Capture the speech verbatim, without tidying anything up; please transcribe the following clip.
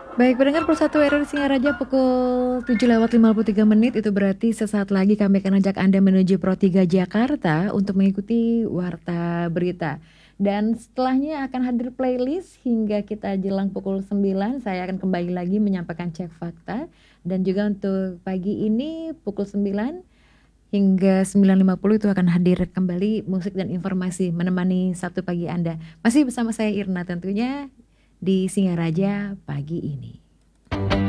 Baik, pendengar Pulsa satu R R Singaraja pukul tujuh lewat lima puluh tiga menit, itu berarti sesaat lagi kami akan ajak Anda menuju Pro tiga Jakarta untuk mengikuti Warta Berita. Dan setelahnya akan hadir playlist hingga kita jelang pukul sembilan. Saya akan kembali lagi menyampaikan cek fakta. Dan juga untuk pagi ini pukul sembilan hingga sembilan lima puluh itu akan hadir kembali musik dan informasi menemani Sabtu pagi Anda. Masih bersama saya Irna tentunya di Singaraja pagi ini.